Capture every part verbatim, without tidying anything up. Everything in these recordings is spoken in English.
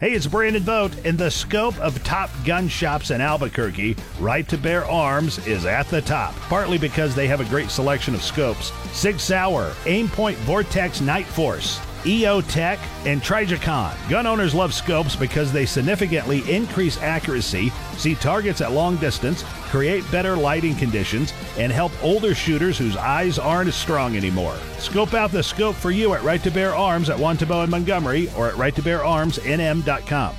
Hey, it's Brandon Vogt. In the scope of top gun shops in Albuquerque, Right to Bear Arms is at the top, partly because they have a great selection of scopes. Sig Sauer, Aimpoint Vortex Night Force, E O Tech, and Trijicon. Gun owners love scopes because they significantly increase accuracy, see targets at long distance, create better lighting conditions, and help older shooters whose eyes aren't as strong anymore. Scope out the scope for you at Right to Bear Arms at Wantabo and Montgomery or at right to bear arms n m dot com.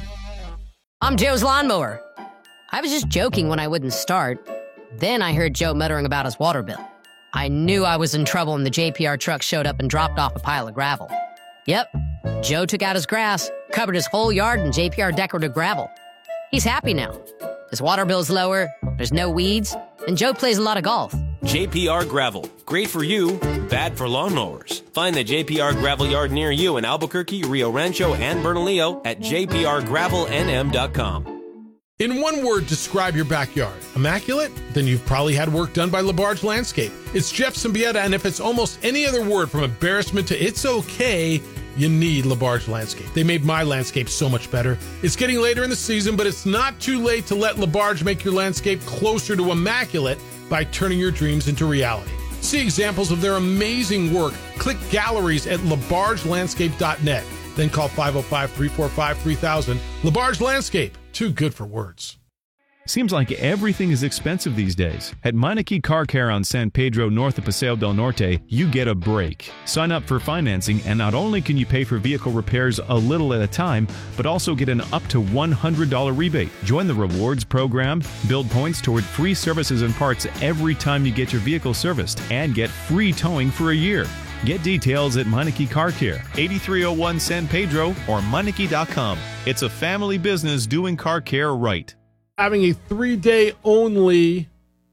I'm Joe's lawnmower. I was just joking when I wouldn't start. Then I heard Joe muttering about his water bill. I knew I was in trouble when the J P R truck showed up and dropped off a pile of gravel. Yep, Joe took out his grass, covered his whole yard in J P R decorative gravel. He's happy now. His water bill's lower, there's no weeds, and Joe plays a lot of golf. J P R Gravel. Great for you, bad for lawnmowers. Find the J P R Gravel Yard near you in Albuquerque, Rio Rancho, and Bernalillo at j p r gravel n m dot com. In one word, describe your backyard. Immaculate? Then you've probably had work done by LaBarge Landscape. It's Jeff Symbieta, and if it's almost any other word from embarrassment to it's okay, you need LaBarge Landscape. They made my landscape so much better. It's getting later in the season, but it's not too late to let LaBarge make your landscape closer to immaculate by turning your dreams into reality. See examples of their amazing work. Click galleries at labarge landscape dot net. Then call five oh five, three four five, three thousand. LaBarge Landscape. Too good for words. Seems like everything is expensive these days. At Meineke Car Care on San Pedro north of Paseo del Norte, you get a break. Sign up for financing, and not only can you pay for vehicle repairs a little at a time, but also get an up to one hundred dollars rebate. Join the rewards program, build points toward free services and parts every time you get your vehicle serviced, and get free towing for a year. Get details at Meineke Car Care, eighty-three oh one San Pedro, or Meineke dot com. It's a family business doing car care right. Having a three-day only,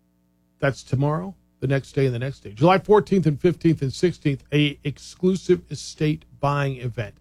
that's tomorrow, the next day, and the next day. July fourteenth and fifteenth and sixteenth, a exclusive estate buying event.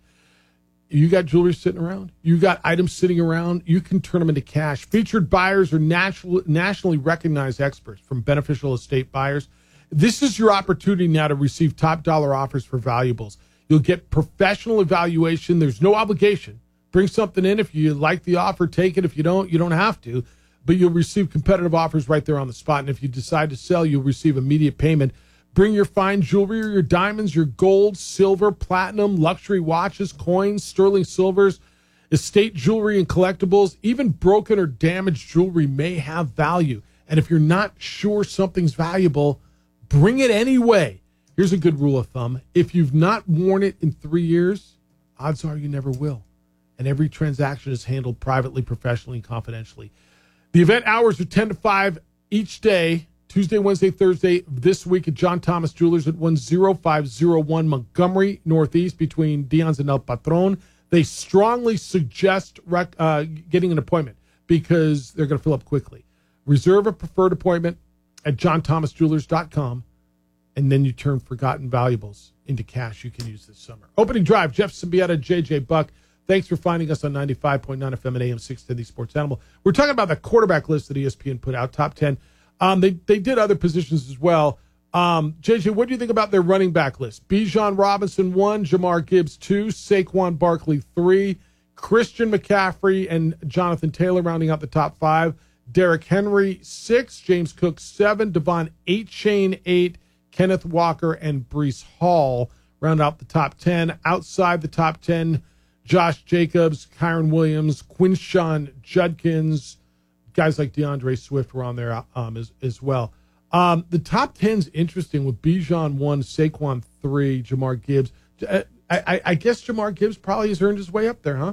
You got jewelry sitting around? You got items sitting around? You can turn them into cash. Featured buyers are national, nationally recognized experts from Beneficial Estate Buyers. This is your opportunity now to receive top dollar offers for valuables. You'll get professional evaluation. There's no obligation. Bring something in. If you like the offer, take it. If you don't, you don't have to. But you'll receive competitive offers right there on the spot. And if you decide to sell, you'll receive immediate payment. Bring your fine jewelry, your diamonds, your gold, silver, platinum, luxury watches, coins, sterling silvers, estate jewelry and collectibles. Even broken or damaged jewelry may have value. And if you're not sure something's valuable, bring it anyway. Here's a good rule of thumb. If you've not worn it in three years, odds are you never will. And every transaction is handled privately, professionally, and confidentially. The event hours are ten to five each day, Tuesday, Wednesday, Thursday, this week at John Thomas Jewelers at one oh five oh one Montgomery Northeast between Dion's and El Patron. They strongly suggest rec- uh, getting an appointment because they're going to fill up quickly. Reserve a preferred appointment at john thomas jewelers dot com, and then you turn forgotten valuables into cash you can use this summer. Opening drive, Jeff Symbieta, J J Buck. Thanks for finding us on ninety-five point nine F M and A M six ten, the Sports Animal. We're talking about the quarterback list that E S P N put out, top ten. Um, they, they did other positions as well. Um, J J, what do you think about their running back list? Bijan Robinson, one. Jamar Gibbs, two. Saquon Barkley, three. Christian McCaffrey and Jonathan Taylor rounding out the top five. Derrick Henry, six. James Cook, seven. Devon Achane, eight. Kenneth Walker and Breece Hall round out the top ten. Outside the top ten, Josh Jacobs, Kyron Williams, Quinshon Judkins, guys like DeAndre Swift were on there um, as, as well. Um, the top ten is interesting with Bijan one, Saquon three, Jamar Gibbs. I, I, I guess Jamar Gibbs probably has earned his way up there, huh?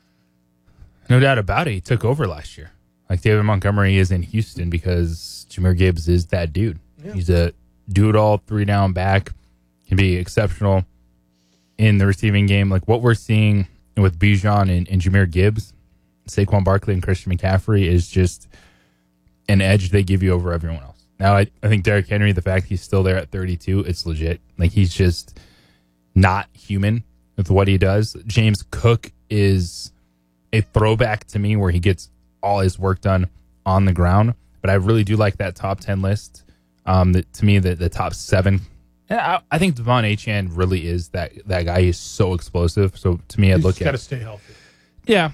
No doubt about it. He took over last year. Like David Montgomery is in Houston because Jamar Gibbs is that dude. Yeah. He's a do-it-all, three-down back. Can be exceptional in the receiving game. Like what we're seeing with Bijan and, and Jahmyr Gibbs, Saquon Barkley and Christian McCaffrey is just an edge they give you over everyone else. Now, I, I think Derrick Henry, the fact he's still there at thirty-two, it's legit. Like, he's just not human with what he does. James Cook is a throwback to me where he gets all his work done on the ground. But I really do like that top ten list. Um, the, to me, the, the top seven. Yeah, I, I think Devon Achane really is that that guy. He's so explosive. So to me, I'd He's look got at. to stay healthy. Yeah,